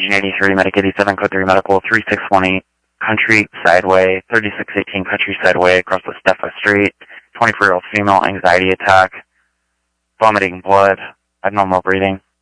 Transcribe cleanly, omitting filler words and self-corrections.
Engine 83, Medic 87, Code 3 Medical, 3618, Country Sideway, 3618 Country Sideway, across the Steffa Street, 24-year-old female, anxiety attack, vomiting blood, abnormal breathing.